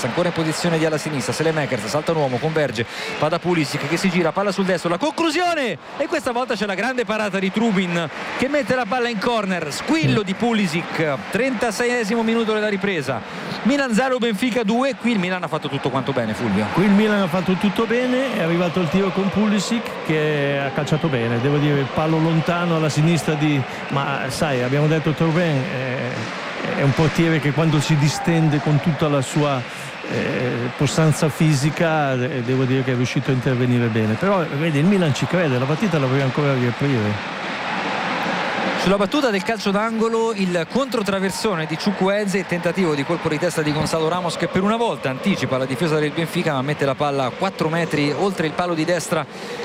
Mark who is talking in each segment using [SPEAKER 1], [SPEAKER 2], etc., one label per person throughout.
[SPEAKER 1] Saelemaekers, ancora in posizione di ala sinistra. Saelemaekers salta un uomo, converge, va da Pulisic che si gira, palla sul destro, la conclusione, e questa volta c'è la grande parata di Trubin che mette la palla in corner. Squillo di Pulisic, 36esimo minuto della ripresa. Milan 0, Benfica 2. Qui il Milan ha fatto tutto quanto bene, Fulvio.
[SPEAKER 2] Qui il Milan ha fatto tutto bene, è arrivato il tiro con Pulisic che ha calciato bene, devo dire, il pallo lontano alla sinistra ma sai, abbiamo detto Thauvin è un portiere che quando si distende con tutta la sua possanza fisica, devo dire che è riuscito a intervenire bene. Però vedi, il Milan ci crede, la partita la vuole ancora riaprire.
[SPEAKER 1] Sulla battuta del calcio d'angolo il controtraversone di Chukwueze, il tentativo di colpo di testa di Gonzalo Ramos che per una volta anticipa la difesa del Benfica ma mette la palla a 4 metri oltre il palo di destra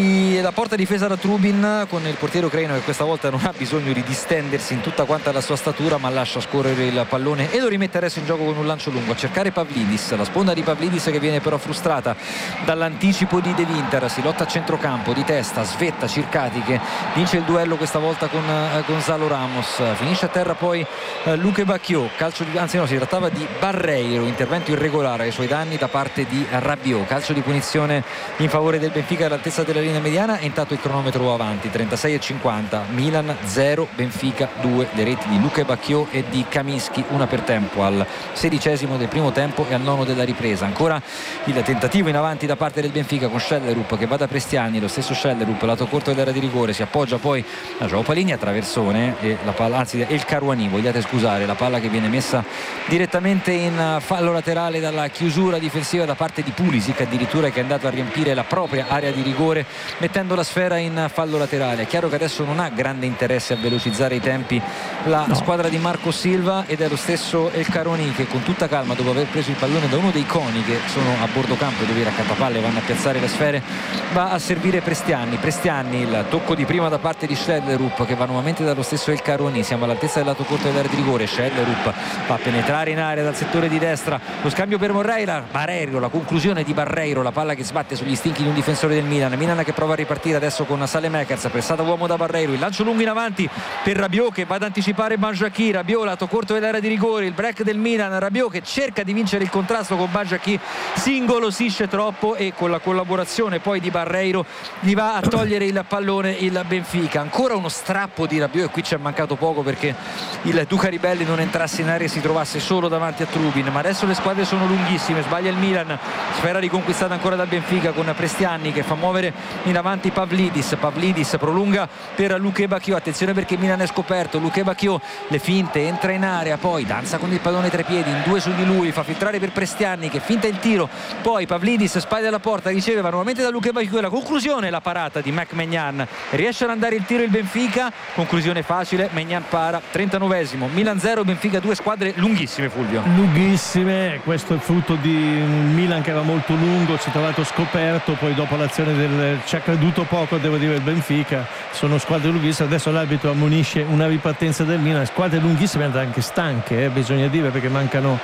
[SPEAKER 1] la porta difesa da Trubin, con il portiere ucraino che questa volta non ha bisogno di distendersi in tutta quanta la sua statura ma lascia scorrere il pallone e lo rimette adesso in gioco con un lancio lungo a cercare Pavlidis, la sponda di Pavlidis che viene però frustrata dall'anticipo di De Winter. Si lotta a centrocampo di testa, svetta Circati che vince il duello questa volta con Gonzalo Ramos, finisce a terra poi Luque Bacchio, si trattava di Barreiro, intervento irregolare ai suoi danni da parte di Rabiot, calcio di punizione in favore del Benfica all'altezza della linea mediana e intanto il cronometro va avanti, 36,50, Milan 0, Benfica 2, le reti di Luque Bacchio e di Kaminsky, una per tempo al 16esimo del primo tempo e al 9 della ripresa. Ancora il tentativo in avanti da parte del Benfica con Schellerup che va da Prestiani, lo stesso Schellerup, lato corto dell'area di rigore, si appoggia poi a Joao Palini a traversone e la palla, il Caruani, vogliate scusare, la palla che viene messa direttamente in fallo laterale dalla chiusura difensiva da parte di Pulisic, addirittura, che è andato a riempire la propria area di rigore mettendo la sfera in fallo laterale. È chiaro che adesso non ha grande interesse a velocizzare i tempi la squadra di Marco Silva ed è lo stesso El Caroni che con tutta calma, dopo aver preso il pallone da uno dei coni che sono a bordo campo dove i raccattapalle vanno a piazzare le sfere, va a servire Prestiani, il tocco di prima da parte di Schellerup che va nuovamente dallo stesso El Caroni, siamo all'altezza del lato corto dell'area di rigore, Schellerup fa penetrare in area dal settore di destra, lo scambio per Moreira, Barreiro, la conclusione di Barreiro, la palla che sbatte sugli stinchi di un difensore del Milan che prova a ripartire adesso con Saelemaekers, pressata uomo da Barreiro, il lancio lungo in avanti per Rabiot che va ad anticipare Banjaki, Rabiot lato corto dell'area di rigore, il break del Milan, Rabiot che cerca di vincere il contrasto con Banjaki, si ingolosisce troppo e con la collaborazione poi di Barreiro gli va a togliere il pallone il Benfica. Ancora uno strappo di Rabiot e qui ci è mancato poco perché il Duca Ribelli non entrasse in area e si trovasse solo davanti a Trubin, ma adesso le squadre sono lunghissime, sbaglia il Milan, sfera riconquistata ancora dal Benfica con Prestiani che fa muovere in avanti Pavlidis prolunga per Luque Bacchio, attenzione perché Milan è scoperto, Luque Bacchio le finte, entra in area, poi danza con il pallone tra i piedi, in due su di lui, fa filtrare per Prestiani che finta il tiro, poi Pavlidis spalla alla porta, riceve nuovamente da Luque Bacchio, la conclusione, la parata di Maignan, riesce ad andare il tiro il Benfica, conclusione facile, Maignan para, 39esimo, Milan 0, Benfica 2, squadre lunghissime, Fulvio.
[SPEAKER 2] Lunghissime, questo è il frutto di Milan che era molto lungo, si è trovato scoperto, poi dopo l'azione ci ha creduto poco, devo dire, il Benfica, sono squadre lunghissime, adesso l'arbitro ammonisce una ripartenza del Milan, squadre lunghissime e anche stanche, bisogna dire, perché mancano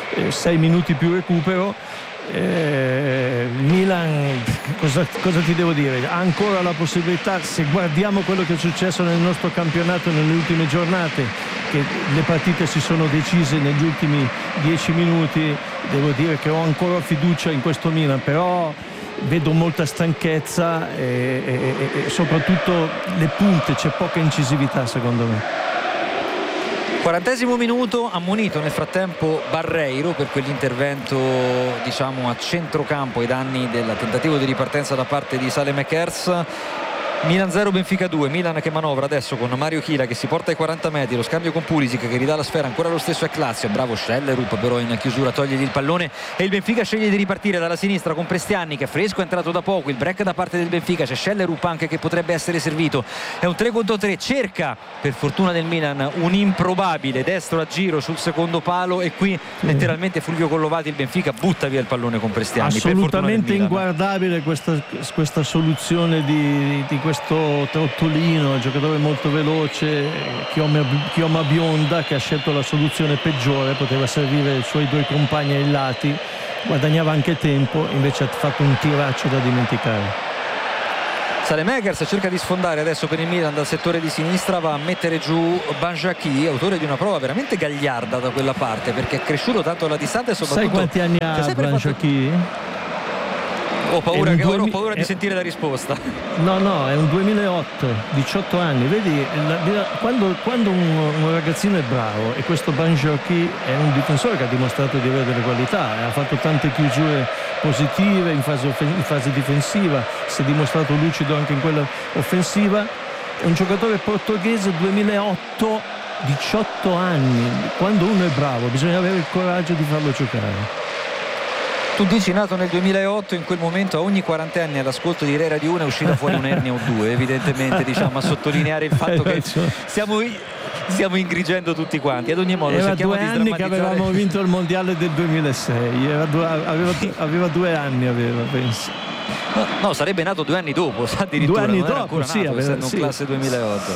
[SPEAKER 2] 6 minuti più recupero. Milan, cosa ti devo dire, ha ancora la possibilità, se guardiamo quello che è successo nel nostro campionato nelle ultime giornate, che le partite si sono decise negli ultimi 10 minuti, devo dire che ho ancora fiducia in questo Milan, però vedo molta stanchezza e soprattutto le punte, c'è poca incisività secondo me.
[SPEAKER 1] 40esimo minuto, ammonito nel frattempo Barreiro per quell'intervento a centrocampo ai danni del tentativo di ripartenza da parte di Saelemaekers. Milan 0, Benfica 2, Milan che manovra adesso con Mario Chila che si porta ai 40 metri, lo scambio con Pulisic che ridà la sfera, ancora lo stesso è Lazio, bravo Schellerup però in chiusura toglie il pallone e il Benfica sceglie di ripartire dalla sinistra con Prestiani che è fresco, è entrato da poco, il break da parte del Benfica, c'è Schellerup anche che potrebbe essere servito, è un 3 contro 3, cerca per fortuna del Milan un improbabile destro a giro sul secondo palo e qui letteralmente Fulvio Collovati il Benfica butta via il pallone con Prestiani.
[SPEAKER 2] Assolutamente inguardabile questa soluzione di questo Trottolino, giocatore molto veloce, chioma bionda, che ha scelto la soluzione peggiore, poteva servire i suoi due compagni ai lati, guadagnava anche tempo, invece ha fatto un tiraccio da dimenticare.
[SPEAKER 1] Saelemaekers cerca di sfondare adesso per il Milan dal settore di sinistra, va a mettere giù Banjaki, autore di una prova veramente gagliarda da quella parte, perché è cresciuto tanto alla distanza e soprattutto...
[SPEAKER 2] Sai quanti anni ha Banjaki?
[SPEAKER 1] Ho paura di sentire la risposta.
[SPEAKER 2] No, è un 2008, 18 anni. Vedi, quando un ragazzino è bravo, e questo Banjaki è un difensore che ha dimostrato di avere delle qualità, ha fatto tante chiusure positive in fase difensiva, si è dimostrato lucido anche in quella offensiva. È un giocatore portoghese 2008, 18 anni. Quando uno è bravo bisogna avere il coraggio di farlo giocare.
[SPEAKER 1] Tu dici nato nel 2008, in quel momento a ogni 40 anni all'ascolto di Re Radio 1 è uscita fuori un'ernia o due, evidentemente, diciamo, a sottolineare il fatto che stiamo ingrigendo tutti quanti. Ad ogni modo,
[SPEAKER 2] era 2 anni che avevamo vinto il mondiale del 2006, aveva 2 anni, penso.
[SPEAKER 1] No, sarebbe nato 2 anni dopo, addirittura.
[SPEAKER 2] 2 anni
[SPEAKER 1] non era
[SPEAKER 2] dopo,
[SPEAKER 1] ancora
[SPEAKER 2] sì,
[SPEAKER 1] nato, essendo un classe 2008.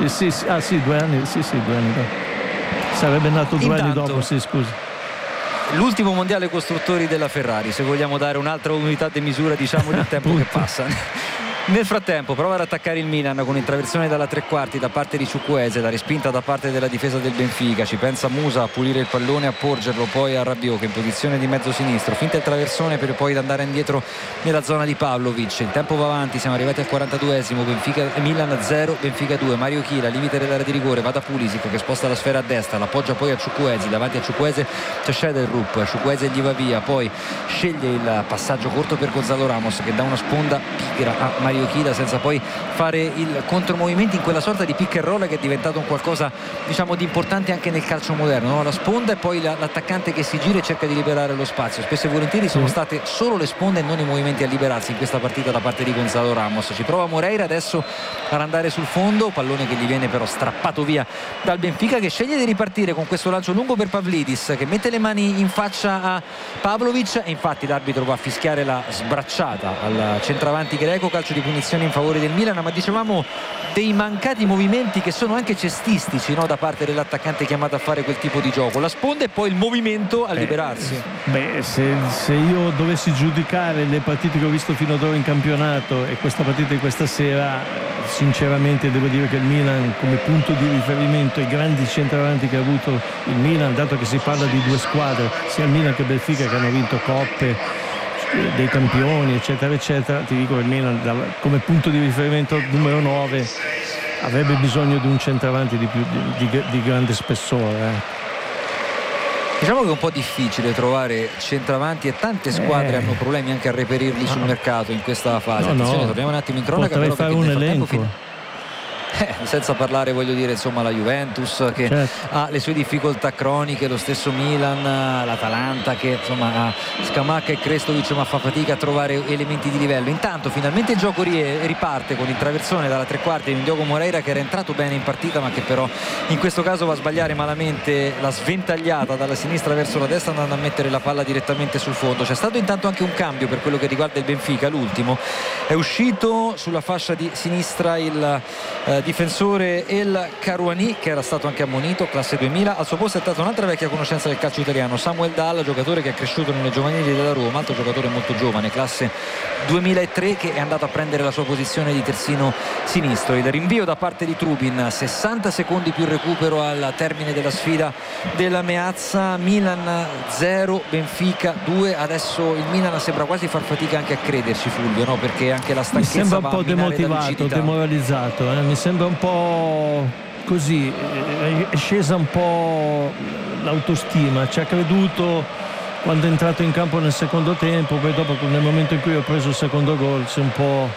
[SPEAKER 2] Sì, 2 anni, sì, 2 anni dopo. Sarebbe nato 2 anni dopo, sì, scusa.
[SPEAKER 1] L'ultimo mondiale costruttori della Ferrari, se vogliamo dare un'altra unità di misura, diciamo, del tempo che passa. Nel frattempo prova ad attaccare il Milan con il traversone dalla tre quarti da parte di Chukwueze, la respinta da parte della difesa del Benfica, ci pensa Musa a pulire il pallone, a porgerlo poi a Rabiot che in posizione di mezzo sinistro, finta il traversone per poi andare indietro nella zona di Pavlovic. Il tempo va avanti, siamo arrivati al 42esimo, Milan 0, Benfica 2. Mario Chila, limite dell'area di rigore, va da Pulisic che sposta la sfera a destra, l'appoggia poi a Chukwueze, davanti a Chukwueze c'è Schellerup, Chukwueze gli va via, poi sceglie il passaggio corto per Gonzalo Ramos che dà una sponda pigra a Mario Chila senza poi fare il contromovimento in quella sorta di pick and roll che è diventato un qualcosa, diciamo, di importante anche nel calcio moderno, no? La sponda e poi l'attaccante che si gira e cerca di liberare lo spazio. Spesso e volentieri sono state solo le sponde e non i movimenti a liberarsi in questa partita da parte di Gonzalo Ramos. Ci prova Moreira adesso ad andare sul fondo, pallone che gli viene però strappato via dal Benfica, che sceglie di ripartire con questo lancio lungo per Pavlidis che mette le mani in faccia a Pavlovic e infatti l'arbitro va a fischiare la sbracciata al centravanti greco, calcio di punizione in favore del Milan. Ma dicevamo dei mancati movimenti che sono anche cestistici, no? Da parte dell'attaccante chiamato a fare quel tipo di gioco, la sponda e poi il movimento a liberarsi.
[SPEAKER 2] Se io dovessi giudicare le partite che ho visto fino ad ora in campionato e questa partita di questa sera, sinceramente devo dire che il Milan come punto di riferimento, i grandi centravanti che ha avuto il Milan, dato che si parla di due squadre, sia il Milan che Benfica, che hanno vinto coppe dei campioni eccetera eccetera, ti dico che il Milan come punto di riferimento numero 9 avrebbe bisogno di un centravanti di grande spessore.
[SPEAKER 1] Diciamo che è un po' difficile trovare centravanti e tante squadre hanno problemi anche a reperirli sul mercato in questa fase. Attenzione, torniamo un attimo in cronaca,
[SPEAKER 2] potrei fare un elenco.
[SPEAKER 1] Senza parlare, voglio dire, insomma, la Juventus che ha le sue difficoltà croniche, lo stesso Milan, l'Atalanta che insomma ha Scamacca e Krestovic ma fa fatica a trovare elementi di livello. Intanto finalmente il gioco riparte con il traversone dalla tre quarti di Diogo Moreira, che era entrato bene in partita ma che però in questo caso va a sbagliare malamente la sventagliata dalla sinistra verso la destra, andando a mettere la palla direttamente sul fondo. C'è stato intanto anche un cambio per quello che riguarda il Benfica, l'ultimo è uscito sulla fascia di sinistra il difensore El Karouani, che era stato anche ammonito, classe 2000. Al suo posto è stata un'altra vecchia conoscenza del calcio italiano, Samuel Dalla, giocatore che è cresciuto nelle giovanili della Roma, altro giocatore molto giovane, classe 2003, che è andato a prendere la sua posizione di terzino sinistro. Il rinvio da parte di Trubin, 60 secondi più recupero al termine della sfida della Meazza. Milan 0, Benfica 2. Adesso il Milan sembra quasi far fatica anche a crederci, Fulvio, no? Perché anche la stanchezza
[SPEAKER 2] mi sembra un po' demotivato, demoralizzato, mi sembra un po' così, è scesa un po' l'autostima, ci ha creduto quando è entrato in campo nel secondo tempo, poi dopo nel momento in cui ho preso il secondo gol c'è un po'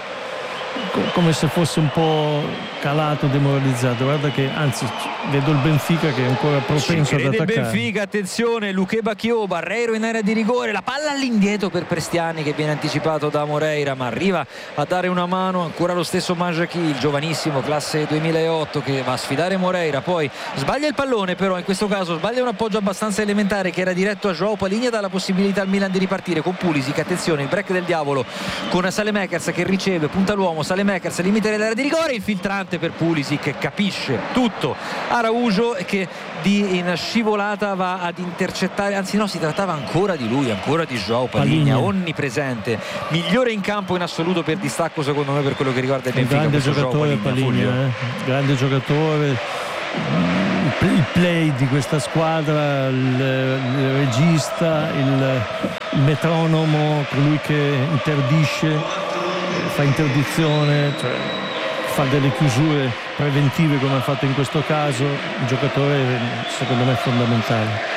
[SPEAKER 2] come se fosse un po' calato, demoralizzato. Guarda che anzi vedo il Benfica che è ancora propenso ad attaccare.
[SPEAKER 1] Il Benfica, attenzione, Luque Bacchio, Barreiro in area di rigore, la palla all'indietro per Prestiani che viene anticipato da Moreira, ma arriva a dare una mano ancora lo stesso Banjaki, il giovanissimo, classe 2008, che va a sfidare Moreira, poi sbaglia il pallone, però in questo caso sbaglia un appoggio abbastanza elementare che era diretto a João Palhinha, dà la possibilità al Milan di ripartire con Pulisic. Attenzione, il break del diavolo con Saelemaekers che riceve, punta l'uomo, Saelemaekers Saelemaekers, limite dell'area di rigore, il filtrante per Pulisic che capisce tutto, Araujo che in scivolata va ad intercettare, anzi no, si trattava ancora di lui, ancora di João Palhinha, onnipresente, migliore in campo in assoluto per distacco secondo me per quello che riguarda il Benfica.
[SPEAKER 2] Grande giocatore Palhinha, grande giocatore, il play di questa squadra, il regista, il metronomo, colui che interdisce, fa interdizione, cioè fa delle chiusure preventive come ha fatto in questo caso, un giocatore secondo me fondamentale.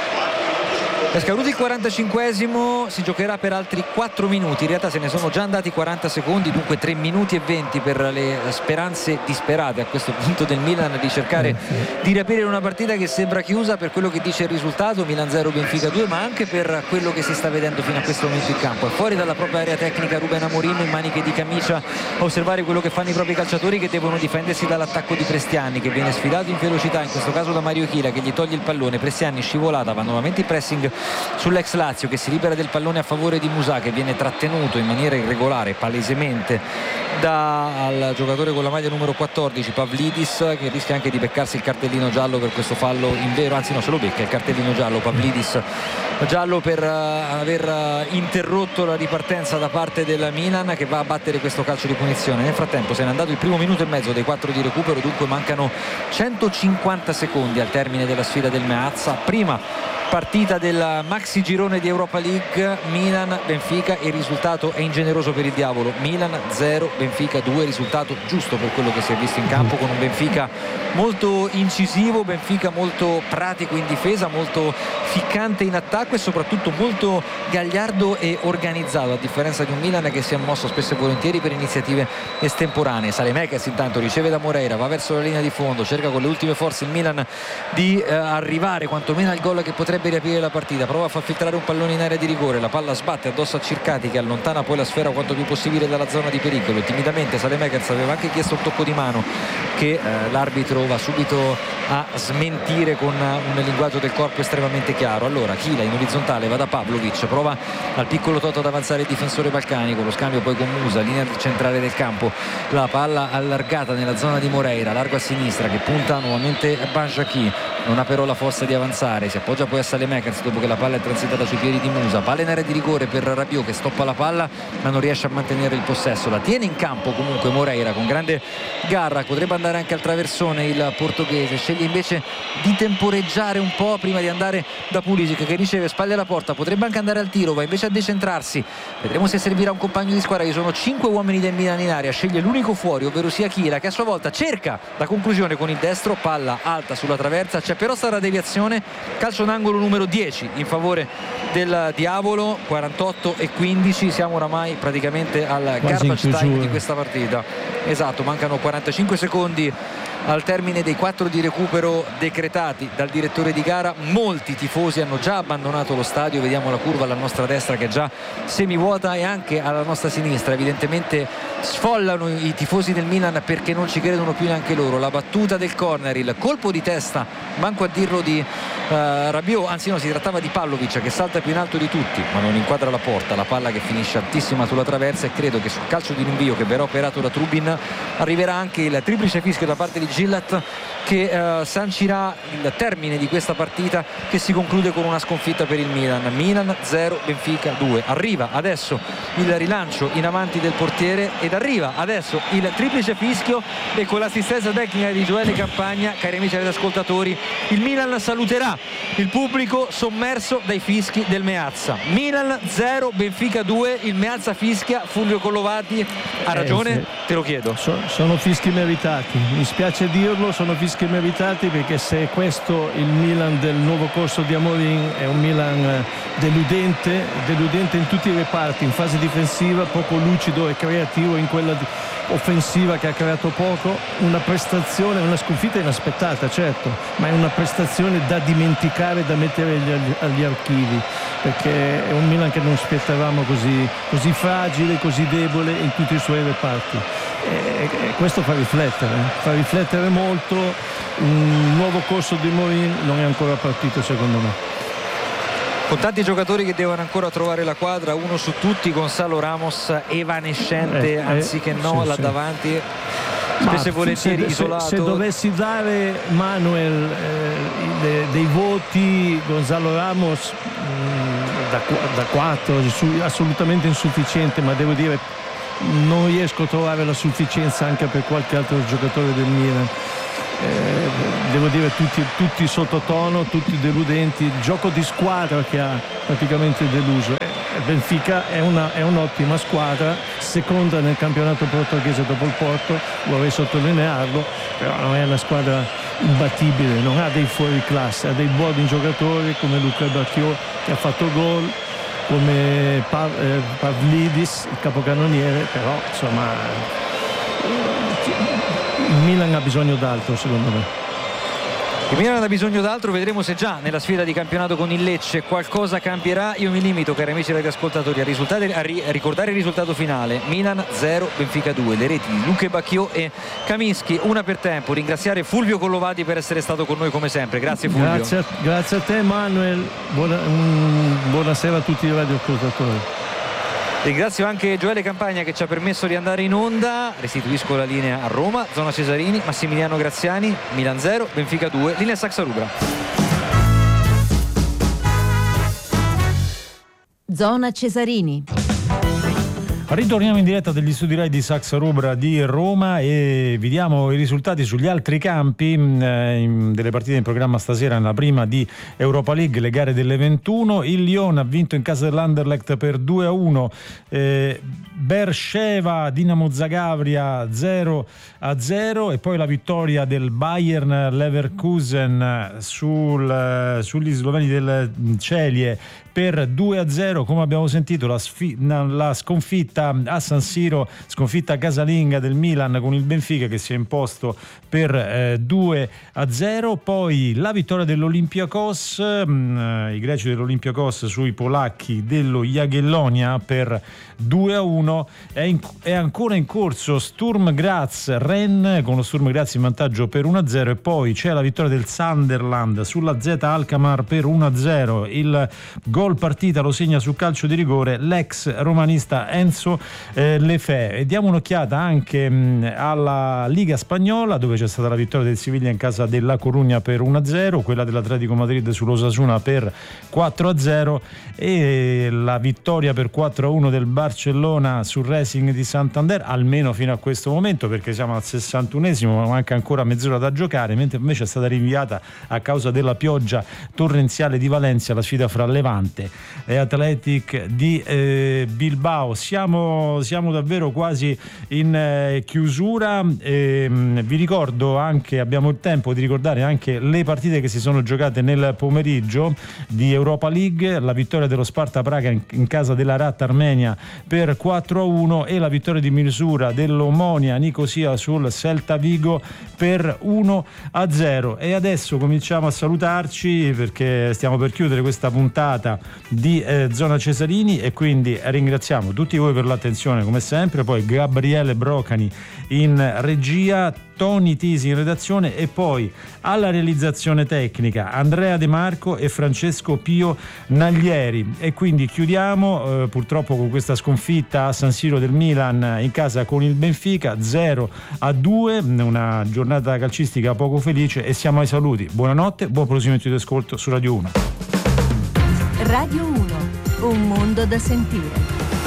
[SPEAKER 1] È scaduto il 45esimo, si giocherà per altri 4 minuti, in realtà se ne sono già andati 40 secondi, dunque 3 minuti e 20 per le speranze disperate a questo punto del Milan di cercare di riaprire una partita che sembra chiusa per quello che dice il risultato, Milan 0 Benfica 2, ma anche per quello che si sta vedendo fino a questo momento in campo. È fuori dalla propria area tecnica Ruben Amorim in maniche di camicia a osservare quello che fanno i propri calciatori che devono difendersi dall'attacco di Prestiani, che viene sfidato in velocità, in questo caso da Mario Chila che gli toglie il pallone, Prestiani scivolata, va nuovamente in pressing sull'ex Lazio che si libera del pallone a favore di Musà, che viene trattenuto in maniera irregolare palesemente dal giocatore con la maglia numero 14 Pavlidis, che rischia anche di beccarsi il cartellino giallo per questo fallo invero, anzi no, se lo becca il cartellino giallo Pavlidis, giallo per aver interrotto la ripartenza da parte del Milan, che va a battere questo calcio di punizione. Nel frattempo se n'è andato il primo minuto e mezzo dei 4 di recupero, dunque mancano 150 secondi al termine della sfida del Meazza, prima partita del maxi girone di Europa League, Milan-Benfica. Il risultato è ingeneroso per il diavolo, Milan 0 Benfica 2, risultato giusto per quello che si è visto in campo, con un Benfica molto incisivo, Benfica molto pratico in difesa, molto ficcante in attacco e soprattutto molto gagliardo e organizzato, a differenza di un Milan che si è mosso spesso e volentieri per iniziative estemporanee. Saelemaekers intanto riceve da Moreira, va verso la linea di fondo, cerca con le ultime forze il Milan di arrivare quantomeno al gol che potrebbe riaprire la partita, prova a far filtrare un pallone in area di rigore, la palla sbatte addosso a Circati che allontana poi la sfera quanto più possibile dalla zona di pericolo. Timidamente Saelemaekers aveva anche chiesto un tocco di mano che l'arbitro va subito a smentire con un linguaggio del corpo estremamente chiaro. Allora Chila in orizzontale va da Pavlovic, prova al piccolo Toto ad avanzare il difensore balcanico, lo scambio poi con Musa, linea centrale del campo, la palla allargata nella zona di Moreira, largo a sinistra che punta nuovamente Banjaki, non ha però la forza di avanzare, si appoggia poi a Saelemaekers dopo che la palla è transitata sui piedi di Musa, palla in area di rigore per Rabiot che stoppa la palla ma non riesce a mantenere il possesso, la tiene in campo comunque Moreira con grande garra, potrebbe andare anche al traversone il portoghese, sceglie invece di temporeggiare un po' prima di andare da Pulisic che riceve spalle alla porta, potrebbe anche andare al tiro, va invece a decentrarsi, vedremo se servirà un compagno di squadra. Ci sono 5 uomini del Milan in area, sceglie l'unico fuori, ovvero sia Chila, che a sua volta cerca la conclusione con il destro, palla alta sulla traversa, c'è però stata deviazione, calcio d'angolo numero 10 in favore del Diavolo, 48-15, siamo oramai praticamente al garbage time di questa partita. Esatto, mancano 45 secondi al termine dei 4 di recupero decretati dal direttore di gara. Molti tifosi hanno già abbandonato lo stadio, vediamo la curva alla nostra destra che è già semivuota e anche alla nostra sinistra, evidentemente sfollano i tifosi del Milan perché non ci credono più neanche loro. La battuta del corner, il colpo di testa, manco a dirlo, di Rabiot, anzi no, si trattava di Pavlovic che salta più in alto di tutti ma non inquadra la porta, la palla che finisce altissima sulla traversa, e credo che sul calcio di rinvio che verrà operato da Trubin arriverà anche il triplice fischio da parte di Gillat che sancirà il termine di questa partita che si conclude con una sconfitta per il Milan. Milan 0 Benfica 2. Arriva adesso il rilancio in avanti del portiere ed arriva adesso il triplice fischio, e con l'assistenza tecnica di Gioele Campagna, cari amici ed ascoltatori, il Milan saluterà il pubblico sommerso dai fischi del Meazza. Milan 0 Benfica 2, il Meazza fischia, Fulvio Collovati ha ragione?
[SPEAKER 2] Sì.
[SPEAKER 1] Te lo chiedo.
[SPEAKER 2] Sono fischi meritati, mi spiace dirlo, sono fischi meritati, perché se questo il Milan del nuovo corso di Amorim è un Milan deludente in tutti i reparti, in fase difensiva poco lucido e creativo, in quella offensiva che ha creato poco, una prestazione, una sconfitta inaspettata certo, ma è una prestazione da dimenticare, da mettere agli archivi, perché è un Milan che non aspettavamo così fragile, così debole in tutti i suoi reparti, e questo fa riflettere molto. Un nuovo corso di Amorim non è ancora partito secondo me.
[SPEAKER 1] con tanti giocatori che devono ancora trovare la quadra, uno su tutti Gonzalo Ramos evanescente anziché là davanti, spesso e volentieri isolato.
[SPEAKER 2] Se dovessi dare, Manuel, dei voti, Gonzalo Ramos da 4, assolutamente insufficiente, ma devo dire non riesco a trovare la sufficienza anche per qualche altro giocatore del Milan. Devo dire tutti sottotono, tutti deludenti, il gioco di squadra che ha praticamente deluso. Benfica è un'ottima squadra, seconda nel campionato portoghese dopo il Porto, vorrei sottolinearlo, però non è una squadra imbattibile, non ha dei fuoriclasse, ha dei buoni giocatori come Luca Bacchio che ha fatto gol, come Pavlidis, il capocannoniere, però insomma il Milan ha bisogno d'altro, secondo me.
[SPEAKER 1] Il Milan ha bisogno d'altro, vedremo se già nella sfida di campionato con il Lecce qualcosa cambierà. Io mi limito, cari amici radioascoltatori, a ricordare il risultato finale: Milan 0, Benfica 2, le reti di Luca Bacchio e Kaminsky, una per tempo. Ringraziare Fulvio Collovati per essere stato con noi come sempre. Grazie Fulvio.
[SPEAKER 2] Grazie a te Manuel, buonasera a tutti i radioascoltatori.
[SPEAKER 1] Ringrazio anche Gioele Campagna che ci ha permesso di andare in onda. Restituisco la linea a Roma, zona Cesarini, Massimiliano Graziani, Milan 0, Benfica 2, linea Saxa Rubra.
[SPEAKER 3] Zona Cesarini.
[SPEAKER 4] Ritorniamo in diretta dagli studi Rai di Saxa Rubra di Roma e vi diamo i risultati sugli altri campi delle partite in programma stasera. Nella prima di Europa League, le gare delle 21, il Lyon ha vinto in casa dell'Anderlecht per 2-1, Beersheva Dinamo Zagabria 0-0 e poi la vittoria del Bayern Leverkusen sugli sloveni del Celie per 2-0. Come abbiamo sentito, la sconfitta a San Siro, sconfitta casalinga del Milan con il Benfica che si è imposto per 2-0. Poi la vittoria dell'Olympiakos, i greci dell'Olympiakos sui polacchi dello Jagiellonia per 2-1. È ancora in corso Sturm Graz Rennes, con lo Sturm Graz in vantaggio per 1-0, e poi c'è la vittoria del Sunderland sulla Z Alkmaar per 1-0. Il gol partita lo segna su calcio di rigore l'ex romanista Enzo Lefebvre. E diamo un'occhiata anche alla Liga Spagnola, dove c'è stata la vittoria del Siviglia in casa della Corugna per 1-0, quella dell'Atletico Madrid sull'Osasuna per 4-0 e la vittoria per 4-1 del Barcellona sul Racing di Santander, almeno fino a questo momento, perché siamo al 61esimo, ma manca ancora mezz'ora da giocare, mentre invece è stata rinviata a causa della pioggia torrenziale di Valencia la sfida fra Levante e Athletic di Bilbao. Siamo davvero quasi in chiusura. Vi ricordo anche, abbiamo il tempo di ricordare anche le partite che si sono giocate nel pomeriggio di Europa League: la vittoria dello Sparta Praga in casa della Rat Armenia per 4-1 e la vittoria di misura dell'Omonia Nicosia sul Celta Vigo per 1-0. E adesso cominciamo a salutarci, perché stiamo per chiudere questa puntata di Zona Cesarini, e quindi ringraziamo tutti voi per l'attenzione come sempre, poi Gabriele Brocani in regia, Tony Tisi in redazione e poi alla realizzazione tecnica Andrea De Marco e Francesco Pio Naglieri. E quindi chiudiamo purtroppo con questa sconfitta a San Siro del Milan in casa con il Benfica 0-2, una giornata calcistica poco felice, e siamo ai saluti. Buonanotte, buon proseguimento di ascolto su Radio 1.
[SPEAKER 3] Radio 1, un mondo da sentire.